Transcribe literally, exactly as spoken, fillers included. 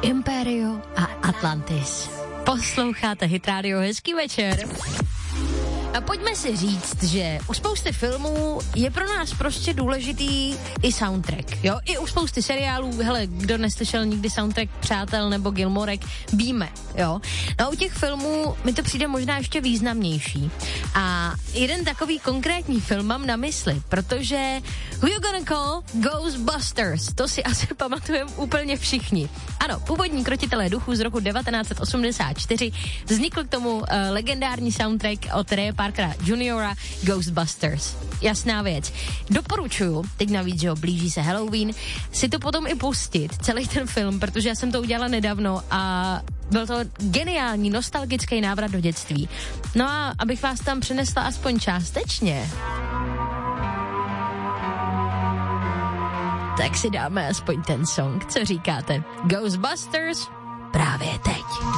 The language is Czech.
Imperio a Atlantis. Posloucháte Hit Radio, hezký večer. A pojďme si říct, že u spousty filmů je pro nás prostě důležitý i soundtrack, jo? I u spousty seriálů, hele, kdo neslyšel nikdy soundtrack Přátel nebo Gilmorek, víme, jo? No a u těch filmů mi to přijde možná ještě významnější. A jeden takový konkrétní film mám na mysli, protože Who You Gonna Call? Ghostbusters. To si asi pamatujeme úplně všichni. Ano, původní Krotitelé duchů z roku devatenáct set osmdesát čtyři vznikl k tomu uh, legendární soundtrack od Ray Parkera juniora Ghostbusters. Jasná věc. Doporučuju, teď navíc, že ho blíží se Halloween, si to potom i pustit, celý ten film, protože já jsem to udělala nedávno a byl to geniální, nostalgický návrat do dětství. No a abych vás tam přinesla aspoň částečně, tak si dáme aspoň ten song. Co říkáte? Ghostbusters? Právě teď.